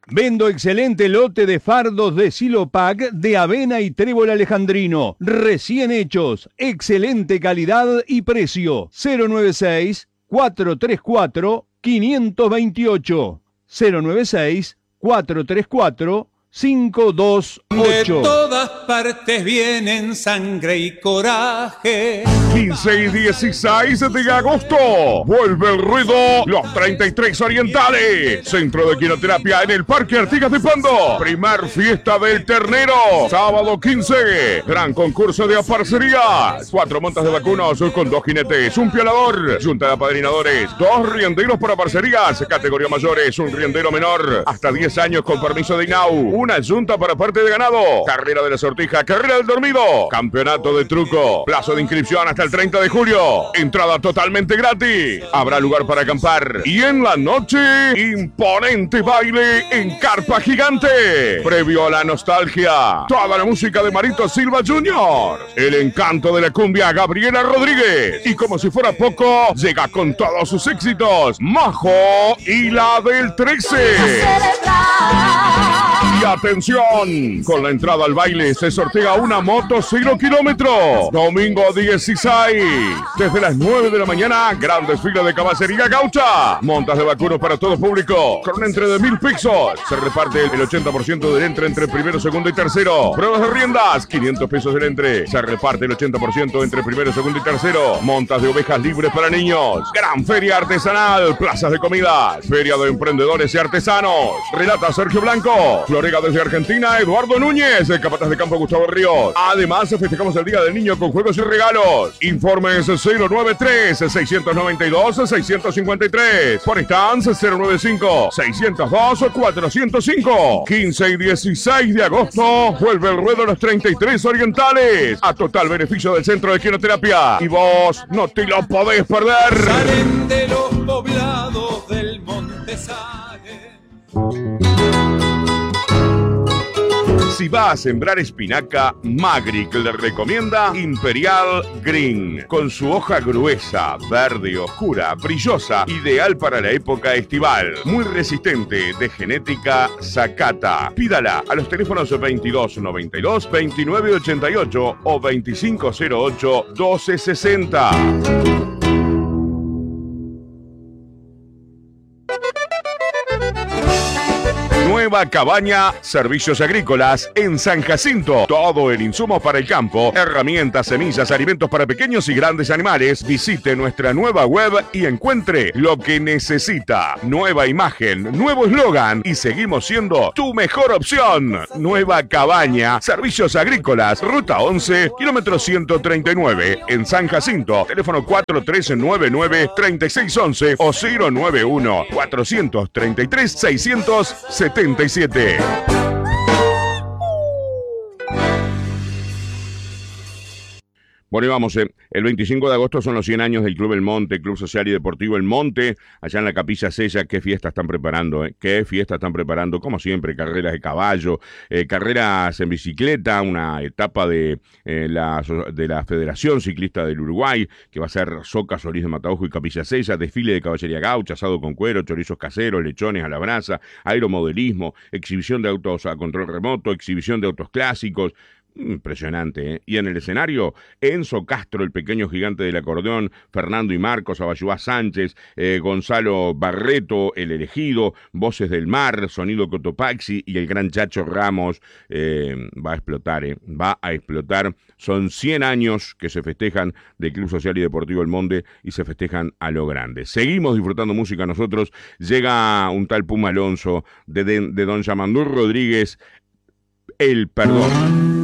Vendo excelente lote de fardos de Silopac de avena y trébol alejandrino. Recién hechos. Excelente calidad y precio. 096-434-528. 096-434-528. De todas partes vienen sangre y coraje. 15 y 16 de agosto. Vuelve el ruido. Los 33 Orientales. Centro de Quinoterapia en el Parque Artigas de Pando. Primer fiesta del ternero. Sábado 15. Gran concurso de aparcerías. 4 montas de vacunos con 2 jinetes. Un piolador. Junta de apadrinadores. 2 rienderos por aparcerías. Categoría mayores. Un riendero menor. Hasta 10 años con permiso de INAU. Una junta para parte de ganado. Carrera de la sortija. Carrera del dormido. Campeonato de truco. Plazo de inscripción hasta el 30 de julio. Entrada totalmente gratis. Habrá lugar para acampar. Y en la noche, imponente baile en carpa gigante. Previo a la nostalgia. Toda la música de Marito Silva Jr. El encanto de la cumbia Gabriela Rodríguez. Y como si fuera poco, llega con todos sus éxitos. Majo y la del 13. Y atención, con la entrada al baile se sortea una moto 0 kilómetros. Domingo 16, desde las 9 de la mañana, gran desfile de caballería gaucha. Montas de vacunos para todo público, con un entre de 1.000 pesos. Se reparte el 80% del entre primero, segundo y tercero. Pruebas de riendas, 500 pesos el entre. Se reparte el 80% entre primero, segundo y tercero. Montas de ovejas libres para niños. Gran feria artesanal, plazas de comidas, feria de emprendedores y artesanos. Relata Sergio Blanco. Florega desde Argentina, Eduardo Núñez, el capataz de campo Gustavo Ríos. Además, festejamos el Día del Niño con juegos y regalos. Informes 093-692-653. Por Stans 095-602-405. 15 y 16 de agosto, vuelve el ruedo de los 33 Orientales. A total beneficio del Centro de Quinoterapia. Y vos no te lo podés perder. Salen de los poblados del monte salen. Si va a sembrar espinaca, Magric le recomienda Imperial Green. Con su hoja gruesa, verde oscura, brillosa, ideal para la época estival. Muy resistente, de genética Sakata. Pídala a los teléfonos 2292 2988 o 2508 1260. Nueva Cabaña, servicios agrícolas en San Jacinto. Todo el insumo para el campo, herramientas, semillas, alimentos para pequeños y grandes animales. Visite nuestra nueva web y encuentre lo que necesita. Nueva imagen, nuevo eslogan y seguimos siendo tu mejor opción. Nueva Cabaña, servicios agrícolas, ruta 11, kilómetro 139, en San Jacinto. Teléfono 4399-3611 o 091-433-677. Bueno, y vamos, el 25 de agosto son los 100 años del Club El Monte, Club Social y Deportivo El Monte, allá en la Capilla Sella. Qué fiesta están preparando, qué fiesta están preparando, como siempre, carreras de caballo, carreras en bicicleta, una etapa de la Federación Ciclista del Uruguay, que va a ser Soca, Solís de Mataojo y Capilla Sella, desfile de caballería gaucha, asado con cuero, chorizos caseros, lechones a la brasa, aeromodelismo, exhibición de autos a control remoto, exhibición de autos clásicos. Impresionante, ¿eh? Y en el escenario, Enzo Castro, el pequeño gigante del acordeón, Fernando y Marcos, Abayuá Sánchez, Gonzalo Barreto, El Elegido, Voces del Mar, Sonido Cotopaxi y el gran Chacho Ramos. Va a explotar, va a explotar. Son 100 años que se festejan del Club Social y Deportivo El Monte y se festejan a lo grande. Seguimos disfrutando música nosotros. Llega un tal Puma Alonso de don Yamandú Rodríguez, El Perdón.